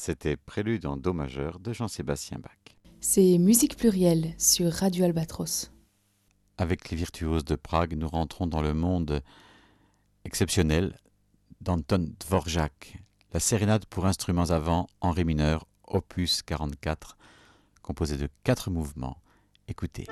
C'était Prélude en Do majeur de Jean-Sébastien Bach. C'est Musique Plurielle sur Radio Albatros. Avec les virtuoses de Prague, nous rentrons dans le monde exceptionnel d'Anton Dvorak, la sérénade pour instruments à vent en ré mineur, opus 44, composé de 4 mouvements. Écoutez.